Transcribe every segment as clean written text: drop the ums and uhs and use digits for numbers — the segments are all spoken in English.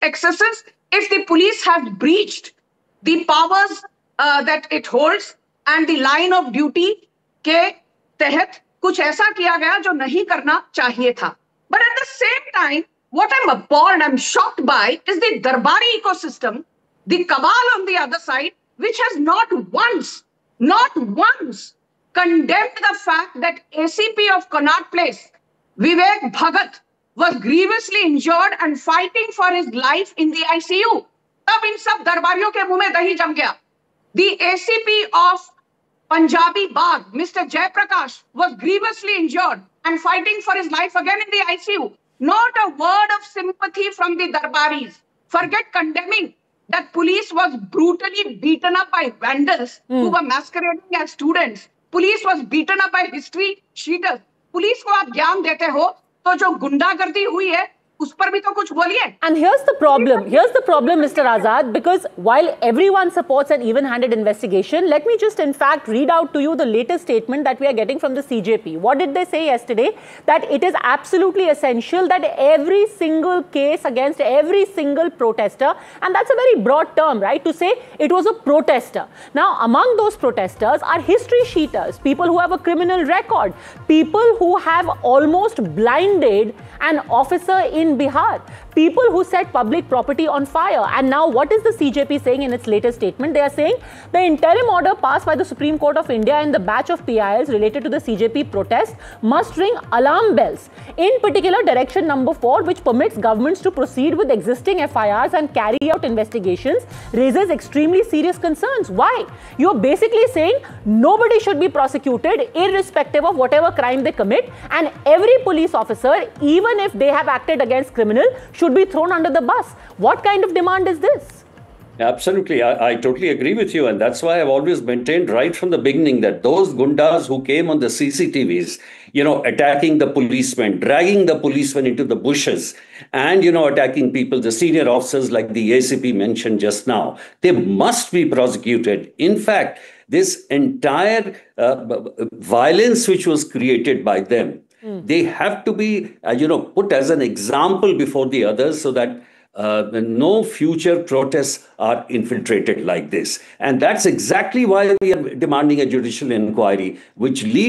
excesses, if the police has breached the powers that it holds and the line of duty के तहत कुछ ऐसा किया गया जो नहीं करना चाहिए था. But at the same time, what I'm appalled, I'm shocked by is the Darbari ecosystem, the cabal on the other side, which has not once condemned the fact that ACP of Connaught Place, Vivek Bhagat, was grievously injured and fighting for his life in the ICU. तब इन सब दरबारियों के मुंह में दही जम गया. The ACP of Punjabi Bagh, Mr. Jaiprakash, was grievously injured and fighting for his life again in the ICU. Not a word of sympathy from the Darbaris. Forget condemning that police was brutally beaten up by vandals who were masquerading as students. Police was beaten up by history cheaters. Police को आप ज्ञान देते हो तो जो गुंडागर्दी हुई है उस पर भी तो कुछ बोलिए. And here's the problem, Mr. Azad, because while everyone supports an even-handed investigation, let me just in fact read out to you the latest statement that we are getting from the CJP. What did they say yesterday? That it is absolutely essential that every single case against every single protester, and that's a very broad term, right, to say it was a protester. Now, among those protesters are history cheaters, people who have a criminal record, people who have almost blinded an officer in Bihar, people who set public property on fire. And now what is the CJP saying in its latest statement? They are saying the interim order passed by the Supreme Court of India and the batch of PILs related to the CJP protest must ring alarm bells. In particular, direction number 4, which permits governments to proceed with existing FIRs and carry out investigations, raises extremely serious concerns. Why? You're basically saying nobody should be prosecuted irrespective of whatever crime they commit, and every police officer, even if they have acted against criminal, should be thrown under the bus. What kind of demand is this? Absolutely. I totally agree with you. And that's why I've always maintained right from the beginning that those gundas who came on the CCTVs, attacking the policemen, dragging the policemen into the bushes and, attacking people, the senior officers like the ACP mentioned just now, they must be prosecuted. In fact, this entire violence which was created by them, they have to be, put as an example before the others so that no future protests are infiltrated like this. And that's exactly why we are demanding a judicial inquiry, which will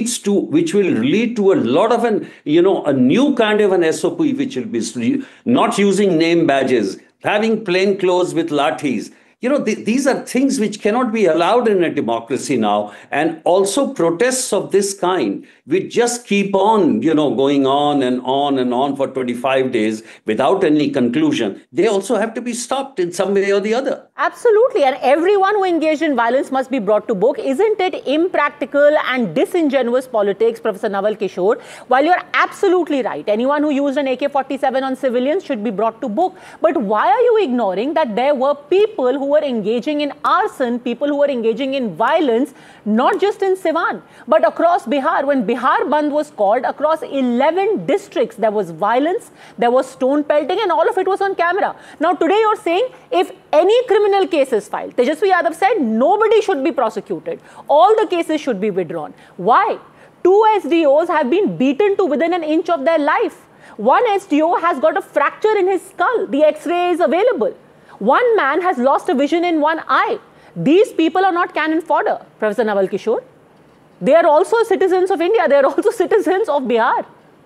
lead to a lot of a new kind of an SOP, which will be not using name badges, having plain clothes with lathis. These are things which cannot be allowed in a democracy now. And also protests of this kind, which just keep on, going on and on and on for 25 days without any conclusion. They also have to be stopped in some way or the other. Absolutely. And everyone who engaged in violence must be brought to book. Isn't it impractical and disingenuous politics, Professor Naval Kishore? While you're absolutely right, anyone who used an AK-47 on civilians should be brought to book. But why are you ignoring that there were people who were engaging in arson, people who were engaging in violence, not just in Siwan, but across Bihar? When Bihar Bandh was called, across 11 districts, there was violence, there was stone pelting, and all of it was on camera. Now, today you're saying if any criminal case is filed, Tejasvi Yadav said nobody should be prosecuted. All the cases should be withdrawn. Why? 2 SDOs have been beaten to within an inch of their life. One SDO has got a fracture in his skull. The X-ray is available. One man has lost a vision in one eye. These people are not cannon fodder, Professor Naval Kishore. They are also citizens of India. They are also citizens of Bihar.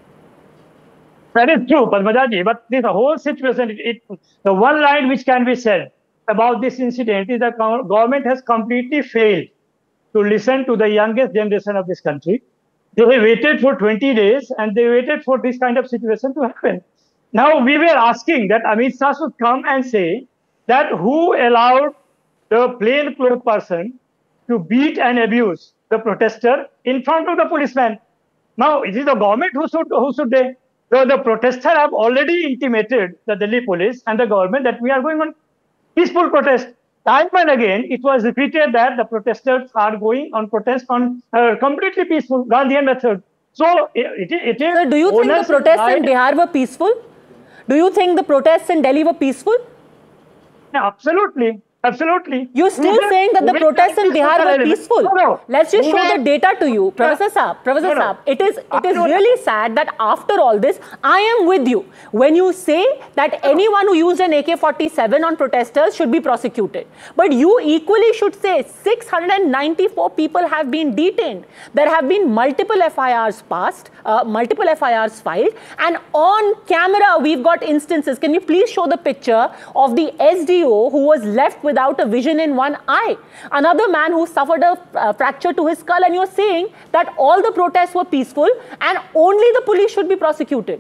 That is true, Padmaja ji. But this whole situation, the one line which can be said about this incident is that government has completely failed to listen to the youngest generation of this country. They waited for 20 days and they waited for this kind of situation to happen. Now, we were asking that Amit Shah should come and say that who allowed the plainclothes person to beat and abuse the protester in front of the policeman. Now, it is the government who should they? The protesters have already intimated the Delhi police and the government that we are going on peaceful protest. Time and again, it was repeated that the protesters are going on protest on completely peaceful Gandhian method. So, it is. So, do you think the protests in Bihar were peaceful? Do you think the protests in Delhi were peaceful? Absolutely. Absolutely. You're still saying that the protests in Bihar were peaceful. No. Let's just show the data to you. Professor Saab, it is really sad that after all this, I am with you when you say that anyone who used an AK-47 on protesters should be prosecuted. But you equally should say 694 people have been detained. There have been multiple FIRs passed, multiple FIRs filed, and on camera we've got instances. Can you please show the picture of the SDO who was left without a vision in one eye? Another man who suffered a fracture to his skull, and you're saying that all the protests were peaceful and only the police should be prosecuted.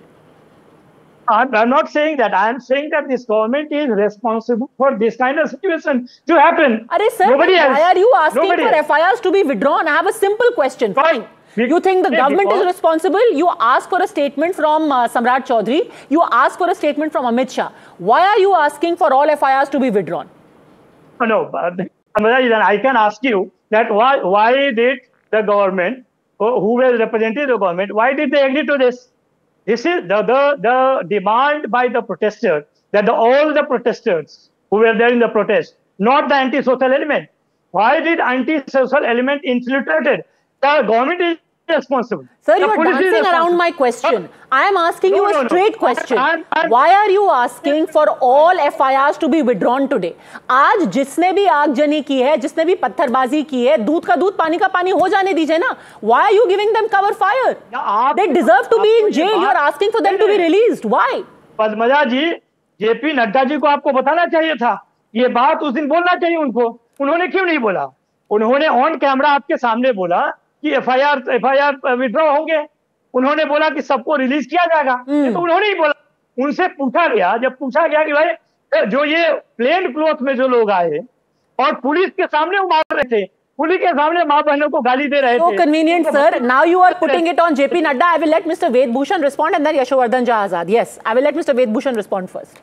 I'm not saying that. I am saying that this government is responsible for this kind of situation to happen. Sir, why are you asking for FIRs to be withdrawn? I have a simple question. Fine. You think the government is responsible? You ask for a statement from Samrat Chaudhary. You ask for a statement from Amit Shah. Why are you asking for all FIRs to be withdrawn? No, I can ask you that why did the government, who was representing the government, why did they agree to this? This is the demand by the protesters, that all the protesters who were there in the protest, not the anti-social element. Why did anti-social element infiltrated? The government is responsible. Sir, you are dancing around my question. I am asking you a straight question. Why are you asking for all FIRs to be withdrawn today? आज जिसने भी आगजनी की है, जिसने भी पत्थरबाजी की है, दूध का दूध पानी का पानी हो जाने दीजिए ना. Why are you giving them cover fire? They deserve to be in jail. You are asking for them to be released. Why? Padmaja ji, JP Nadda ji को आपको बताना चाहिए था. ये बात उस दिन बोलना चाहिए उनको. उन्होंने क्यों नहीं बोला? उन्होंने ऑन कैमरा आपके सामने बोला कि एफआईआर विड्रॉ होंगे. उन्होंने बोला कि सबको रिलीज किया जाएगा. तो उन्होंने ही बोला. उनसे पूछा गया, जब पूछा गया कि भाई जो ये प्लेन क्लॉथ में जो लोग आए और पुलिस के सामने मार रहे थे, पुलिस के सामने मां बहनों को गाली दे रहे थे. So convenient, sir. Now you are putting it on JP Nadda. I will let Mr. Ved Bhushan respond and then Yashovardhan Azad. Yes, I will let Mr. Ved Bhushan respond first.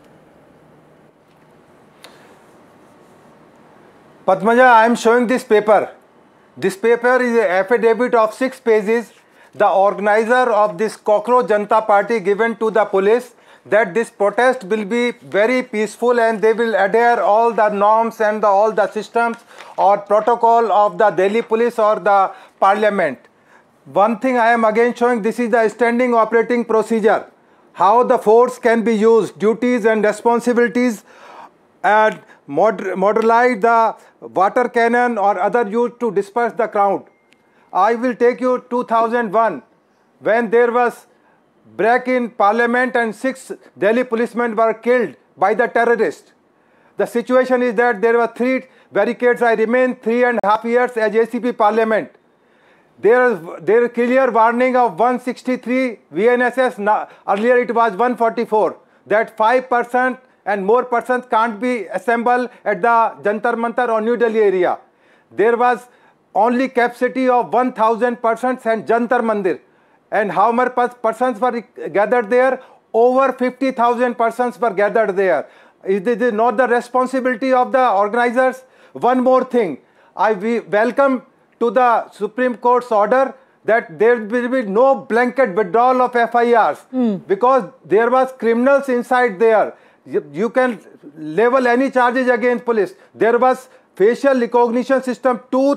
Padmaja, I am showing this paper. This paper is an affidavit of 6 pages. The organizer of this Cockroach Janata Party given to the police that this protest will be very peaceful and they will adhere all the norms and all the systems or protocol of the Delhi police or the parliament. One thing I am again showing, this is the standing operating procedure. How the force can be used, duties and responsibilities, and modelize the water cannon or other used to disperse the crowd. I will take you 2001 when there was break in parliament and 6 Delhi policemen were killed by the terrorists. The situation is that there were 3 barricades. I remained 3.5 years as ACP parliament. There is clear warning of 163 VNSS. Earlier it was 144. That 5% and more persons can't be assembled at the Jantar Mantar or New Delhi area. There was only capacity of 1,000 persons and Jantar Mandir. And how many persons were gathered there? Over 50,000 persons were gathered there. Is this not the responsibility of the organizers? One more thing. We welcome to the Supreme Court's order that there will be no blanket withdrawal of FIRs because there was criminals inside there. You can level any charges against police. There was facial recognition system.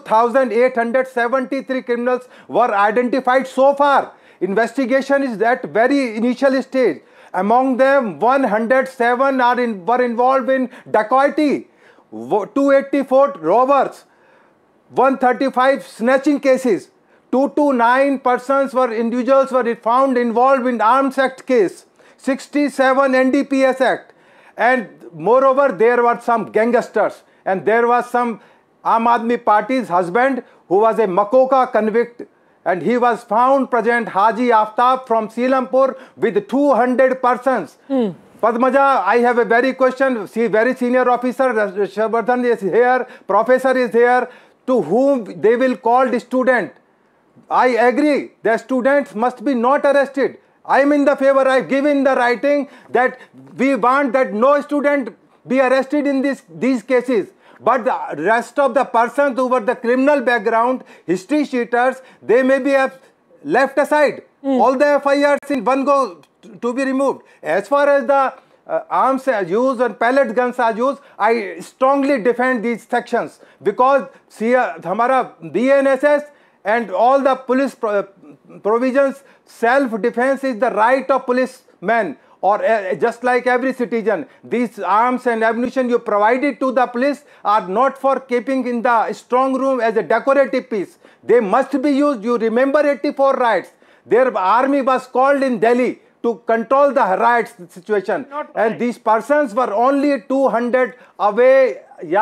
2,873 criminals were identified so far. Investigation is at very initial stage. Among them, 107 were involved in dacoity, 284 robbers, 135 snatching cases, 229 individuals were found involved in Arms Act case, 67 NDPS Act. And moreover, there were some gangsters and there was some Aam Aadmi Party's husband who was a Makoka convict and he was found present, Haji Aftab from Selampur with 200 persons. Padmaja, I have a very question. See, very senior officer, Yashovardhan is here, professor is here, to whom they will call the student. I agree, the students must be not arrested. I am in the favor, I give in the writing that we want that no student be arrested in these cases. But the rest of the persons who were the criminal background, history cheaters, they may be left aside. All the FIRs in one go to be removed. As far as the arms are used and pellet guns are used, I strongly defend these sections because hamara BNSS and all the police provisions, self-defense is the right of policemen or just like every citizen. These arms and ammunition you provided to the police are not for keeping in the strong room as a decorative piece. They must be used. You remember 84 riots. Their army was called in Delhi to control the riots situation. And these persons were only 200 away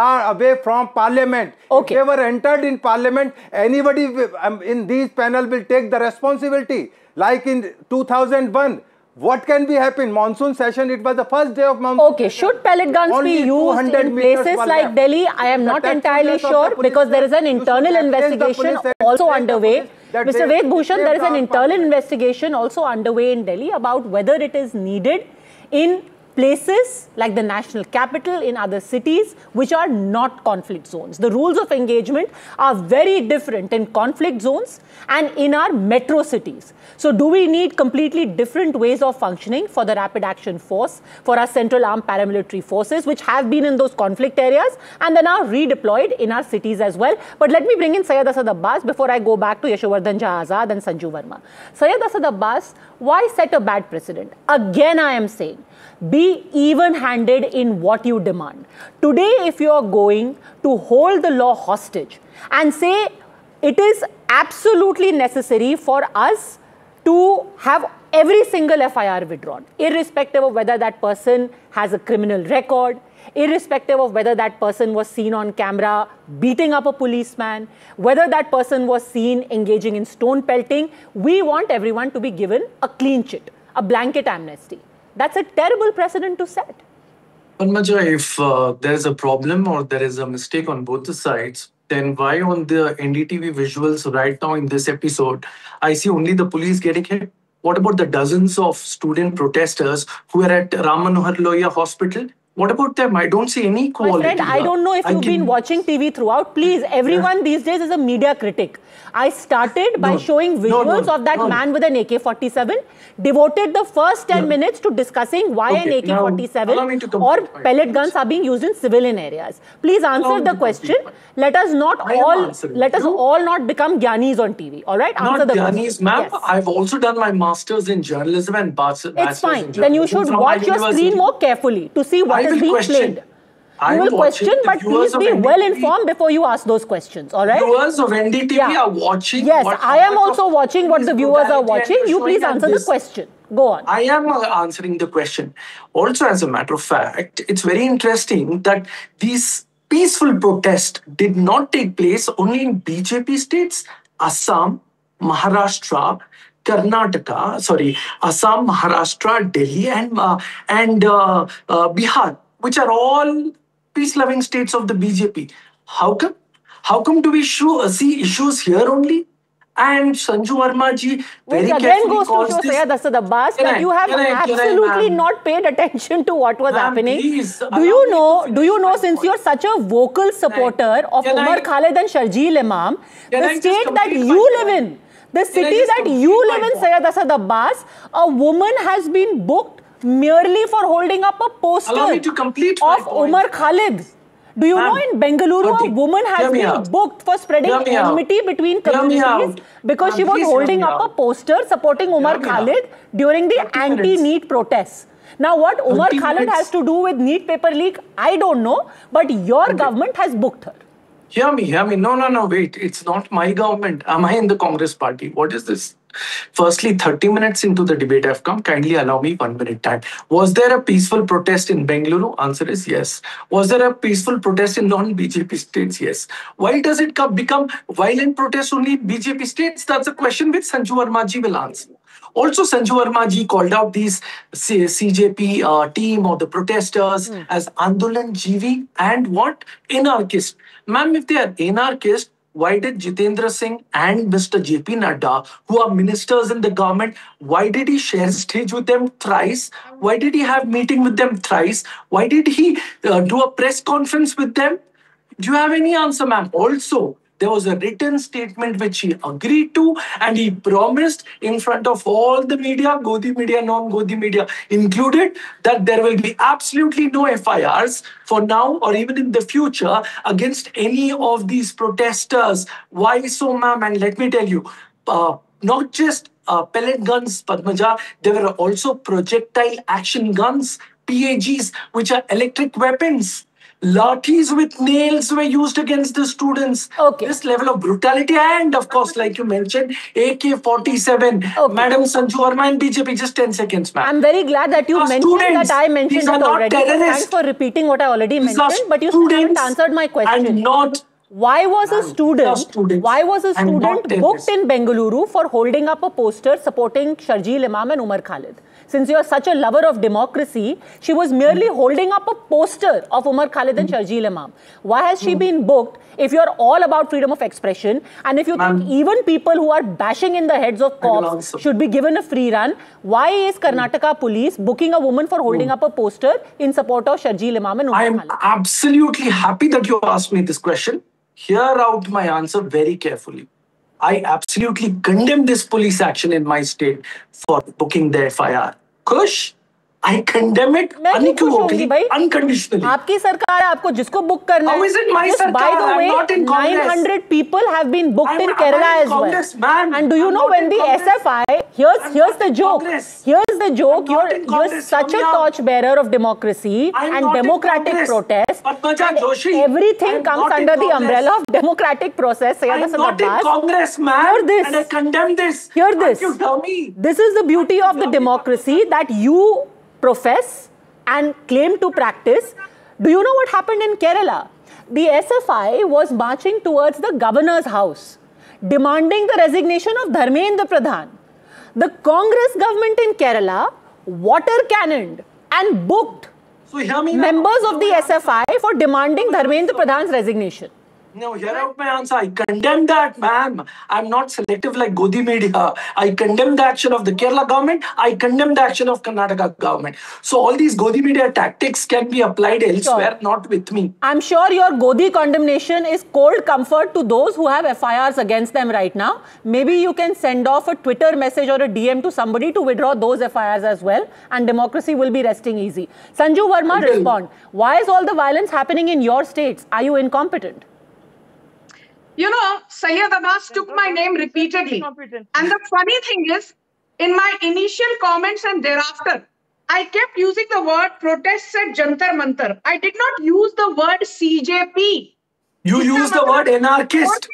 from parliament. Okay. If they were entered in parliament, anybody in these panel will take the responsibility. Like in 2001, what can be happen? Monsoon session, it was the first day of monsoon. Okay, should pellet guns Only be used 200 in meters places were like left. Delhi? I am not entirely sure because there is an internal investigation also underway. Mr. Ved Bhushan, there is an internal investigation also underway in Delhi about whether it is needed in places like the national capital, in other cities which are not conflict zones. The rules of engagement are very different in conflict zones and in our metro cities. So do we need completely different ways of functioning for the Rapid Action Force, for our Central Armed Paramilitary Forces, which have been in those conflict areas and then are redeployed in our cities as well? But let me bring in Syed Asad Abbas before I go back to Yashovardhan Jha Azad and Sanju Verma. Syed Asad Abbas, why set a bad precedent? Again, I am saying, be even-handed in what you demand. Today, if you are going to hold the law hostage and say it is absolutely necessary for us to have every single FIR withdrawn, irrespective of whether that person has a criminal record, irrespective of whether that person was seen on camera beating up a policeman, whether that person was seen engaging in stone pelting, we want everyone to be given a clean chit, a blanket amnesty. That's a terrible precedent to set. Padmaja, if there is a problem or there is a mistake on both the sides, then why on the NDTV visuals right now in this episode, I see only the police getting hit? What about the dozens of student protesters who are at Ram Manohar Lohia Hospital? What about them? I don't see any quality. My friend, I don't know if you've been watching TV throughout. Please, everyone these days is a media critic. I started by showing visuals of that man with an AK-47, devoted the first 10 minutes to discussing why an AK-47 or pellet guns are being used in civilian areas. Please answer the question. Let us all not become Gyanis on TV. All right? Answer the question. Gyanis, ma'am. Yes. I've also done my master's in journalism and bachelor's. It's fine. Then you should watch your screen more carefully to see what is being played. You will question, but please be well informed before you ask those questions, all right? Viewers of NDTV are watching. Yes, I am also watching what the viewers are watching. You please answer the question. Go on. I am answering the question. Also, as a matter of fact, it's very interesting that these peaceful protests did not take place only in BJP states, Assam, Maharashtra, Karnataka, Assam, Maharashtra, Delhi, and Bihar, which are all peace-loving states of the BJP. How come? How come do we see issues here only? And Sanju Verma ji very again goes to show Syed Asad Abbas that you have absolutely not paid attention to what was happening. Do you know, since you're such a vocal supporter of Umar Khalid and Sharjeel Imam, the state that you live in, the city that you live in, Syed Asad Abbas, a woman has been booked merely for holding up a poster of Umar Khalid. Do you know in Bengaluru, a woman has been booked for spreading enmity between communities because she was holding up a poster supporting Umar Khalid during the anti-NEET protests. Now, what Umar Khalid has to do with NEET paper leak, I don't know, but your government has booked her. Hear me. No, wait. It's not my government. Am I in the Congress party? What is this? Firstly, 30 minutes into the debate I've come. Kindly allow me 1 minute time. Was there a peaceful protest in Bengaluru? Answer is yes. Was there a peaceful protest in non-BJP states? Yes. Why does it become violent protest only in BJP states? That's a question which Sanju Verma ji will answer. Also, Sanju Verma ji called out these CJP team or the protesters as Andolan Jeevi and what? Anarchist. Ma'am, if they are anarchist, why did Jitendra Singh and Mr. JP Nadda, who are ministers in the government, why did he share stage with them thrice? Why did he have meeting with them thrice? Why did he do a press conference with them? Do you have any answer, ma'am? Also, There was a written statement which he agreed to, and he promised in front of all the media, Godi media, non-Godi media included, that there will be absolutely no FIRs for now or even in the future against any of these protesters. Why so, ma'am? And let me tell you, not just pellet guns, Padmaja, there were also projectile action guns, PAGs, which are electric weapons. Lathis with nails were used against the students. Okay. This level of brutality, and of course, like you mentioned, AK-47. Okay. Madam Sanju Verma and BJP, just 10 seconds, ma'am. I'm very glad that you These are mentioned students. that I mentioned These it are not already. So terrorists. thanks for repeating what I already These are mentioned, but you still haven't students answered my question. and not. Why was a These are student students and not booked terrorists. in Bengaluru for holding up a poster supporting Sharjeel Imam and Umar Khalid? Since you are such a lover of democracy, she was merely holding up a poster of Umar Khalid and Sharjeel Imam. Why has she been booked if you're all about freedom of expression and if you think even people who are bashing in the heads of cops should be given a free run? Why is Karnataka police booking a woman for holding up a poster in support of Sharjeel Imam and Umar I am Khalid? absolutely happy that you asked me this question. Hear out my answer very carefully. I absolutely condemn this police action in my state for booking the FIR. Kush, I condemn it मैं क्यों खुश होंगी unequivocally, भाई? unconditionally. आपकी सरकार है, आपको जिसको बुक करना है. How is it my Just by sarkar? the I'm way, not in Congress. 900 people have been booked I'm in not Kerala in as well. Congress, ma'am. And do you I'm know not when in the Congress. SFI, I'm here's not the in joke. Congress. Here's the joke. I'm not You're in Congress. such a Soumya. torchbearer of democracy I'm and not in democratic Congress. protest. Padmaja And Joshi, everything I'm comes not in under the Congress. umbrella of democratic process. Sayyid I'm Hasan not in Abbas. Congress, ma'am. Hear this. And I condemn this. Hear Aren't this. you dummy? This is the beauty of the democracy that you profess and claim to practice. Do you know what happened in Kerala? The SFI was marching towards the governor's house, demanding the resignation of Dharmendra Pradhan. The Congress government in Kerala water cannoned and booked So hear me now. members of the SFI for demanding Dharmendra Pradhan's resignation. No, hear out my answer. I condemn that, ma'am. I'm not selective like Godi media. I condemn the action of the Kerala government. I condemn the action of Karnataka government. So all these Godi media tactics can be applied elsewhere, not with me. I'm sure your Godi condemnation is cold comfort to those who have FIRs against them right now. Maybe you can send off a Twitter message or a DM to somebody to withdraw those FIRs as well, and democracy will be resting easy. Sanju Verma, respond. Why is all the violence happening in your states? Are you incompetent? You know, Syed Abbas took my name repeatedly. And the funny thing is, in my initial comments and thereafter, I kept using the word protests at Jantar Mantar. I did not use the word CJP. You use the word anarchist.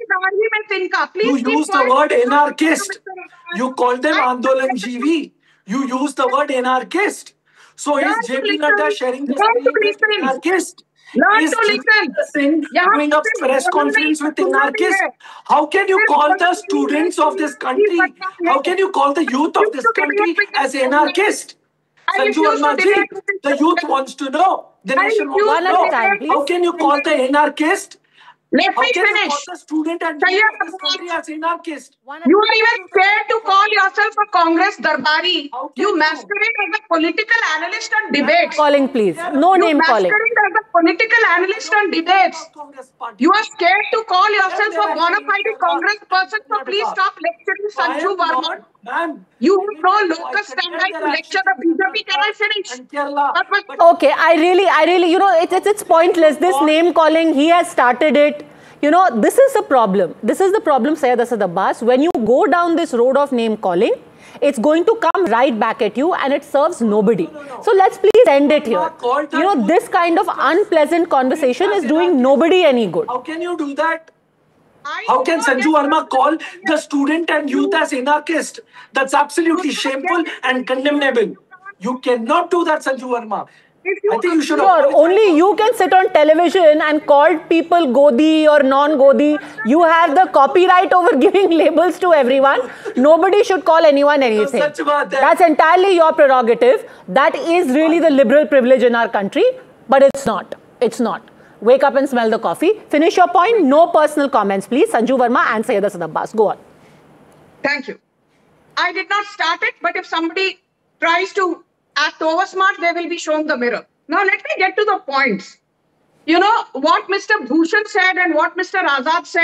You Please use the word anarchist. You call them Andolan Jivi. You use the word anarchist. So is Learn to JP listen. Nadda sharing the Learn to same with listen. anarchist? Learn Is to Jignesh listen. Singh यहाँ doing a पे press बोलना conference नहीं, with सुनना नहीं anarchists? है। How can you सिर्फ call बोलना the नहीं है, students of this country? नहीं How है। can you call the youth of this country as anarchist? I Sanju refuse to Verma ji, debate with this the youth person. wants to know. The I nation refuse wants to to know. debate, please. How can you call the anarchist? Let How me can you call finish. the student and Syed youth of this Abbas, country as anarchist? you are even scared to call yourself a Congress Darbari. How can You you? masquerade as a political analyst on debates. Calling, please. No You name calling. masquerade as a political analyst on debates. Congress party. You are scared to call yourself They're a bona actually fide Kerala Congress person, so Karnataka. please stop lecturing I Sanju am Verma. not, ma'am. You Let me have no tell you, I locus condemn standi their to lecture the actions in BJP. Can I finish? And Kerala. But Okay, I really, you know, it's pointless. This name calling, he has started it. You know, this is the problem. This is the problem, Syed Asad Abbas. When you go down this road of name calling, it's going to come right back at you and it serves nobody. So let's please end it here. You know, this kind of unpleasant conversation is doing nobody any good. how can you do that? I How can do not Sanju get Verma what call you're the saying. student and youth as anarchist? That's absolutely shameful and condemnable. You cannot do that, Sanju Verma. If you I think you should Sure, apologize. only you can sit on television and call people Godi or non-Godi. You have the copyright over giving labels to everyone. Nobody should call anyone anything. Such baat hai. That's entirely your prerogative. That is really the liberal privilege in our country, but it's not. It's not. Wake up and smell the coffee. Finish your point. No personal comments, please. Sanju Verma and Syed Asad Abbas. Go on. Thank you. I did not start it, but if somebody tries to act over smart, they will be shown the mirror. Now, let me get to the points. You know, what Mr. Bhushan said and what Mr. Azad said,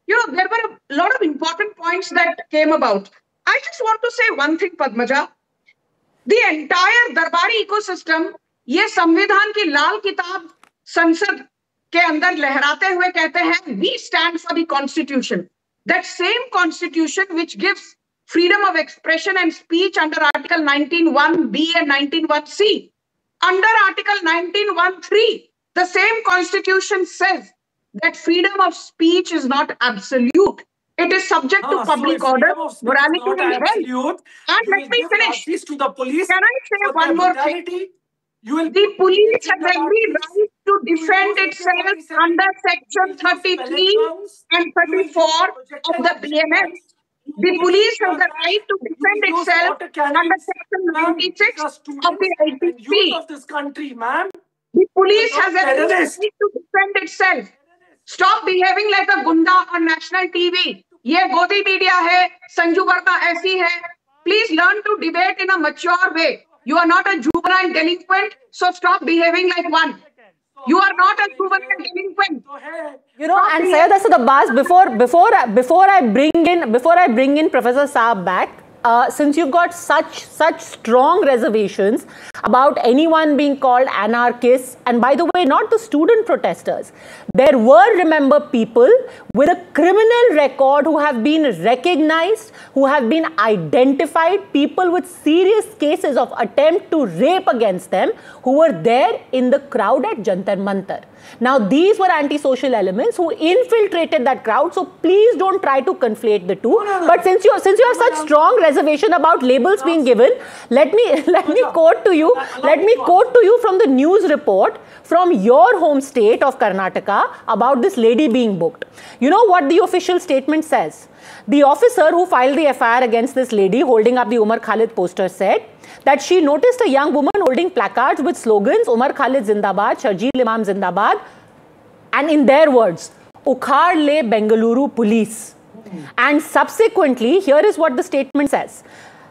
there were a lot of important points that came about. I just want to say one thing, Padmaja. The entire Darbari ecosystem, ये संविधान की लाल किताब संसद के अंदर लहराते हुए कहते हैं, we stand for the constitution. That same constitution which gives freedom of expression and speech under Article 19(1)(b) and 19(1)(c). Under Article 19(1)(3), the same constitution says that freedom of speech is not absolute. It is subject to public order, morality, and health. And let me finish. To the police, can I say one more thing? The police has every right to defend itself under Section 33 and 34 of the BNS. The police has the right to defend itself under Section 96 of the IPC. Of this country, ma'am. The police has every right to defend itself. Stop behaving like a gunda on national TV. ये गोदी media है, संजू वर्मा ऐसी है. Please learn to debate in a mature way. You are not a juvenile delinquent, so stop behaving like one. You are not a juvenile delinquent. And Syed Asad Abbas, before I bring in Professor Saab back, since you've got such strong reservations about anyone being called anarchists, and by the way, not the student protesters, there were, remember, people with a criminal record who have been recognized, who have been identified, people with serious cases of attempt to rape against them, who were there in the crowd at Jantar Mantar. Now, these were anti-social elements who infiltrated that crowd. So please don't try to conflate the two. But since you have such strong reservation about labels being given, let me quote to you. Let me quote to you from the news report from your home state of Karnataka about this lady being booked. You know what the official statement says? The officer who filed the FIR against this lady holding up the Umar Khalid poster said that she noticed a young woman holding placards with slogans Umar Khalid Zindabad, Sharjeel Imam Zindabad, and in their words, Ukhad Le Bengaluru Police. And subsequently, here is what the statement says.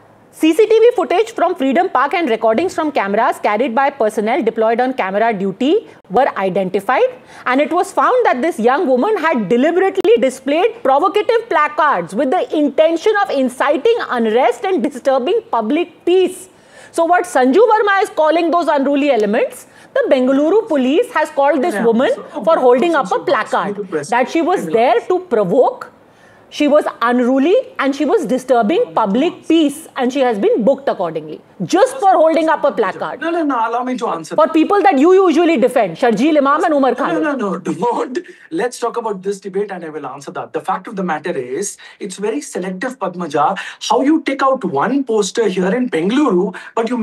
CCTV footage from Freedom Park and recordings from cameras carried by personnel deployed on camera duty were identified, and it was found that this young woman had deliberately displayed provocative placards with the intention of inciting unrest and disturbing public peace. So what Sanju Verma is calling those unruly elements, the Bengaluru police has called this woman for holding up a placard that she was there to provoke. She was unruly and she was disturbing public peace, and she has been booked accordingly just for holding up a placard. No, allow me to answer. For people that you usually defend, Sharjeel Imam and Umar Khalid. No, don't. Let's talk about this debate and I will answer that. The fact of the matter is, it's very selective, Padmaja, how you take out one poster here in Bengaluru, but you